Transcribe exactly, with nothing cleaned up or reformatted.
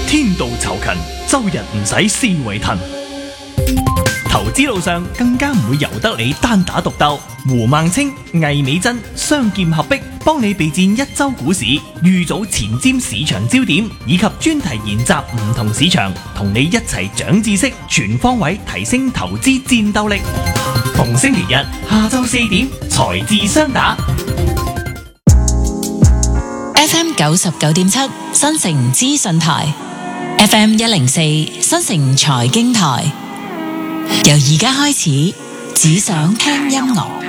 天道酬勤，周日唔使思維騰。投資路上更加唔會由得你單打獨鬥。胡孟青、魏美珍雙劍合璧，幫你備戰一周股市，預早前瞻市場焦點，以及專題研習唔同市場，同你一齊長知識，全方位提升投資戰鬥力。逢星期日下晝四點，財智雙打。 F M 九十九點七新城資訊台 ，F M 一零四新城財經台。由而家開始，只想聽音樂。